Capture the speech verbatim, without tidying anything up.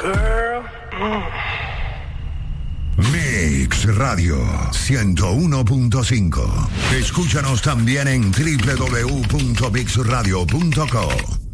Girl. Mm. Mix Radio ciento uno punto cinco. Escúchanos también en doble u doble u doble u punto mix radio punto co.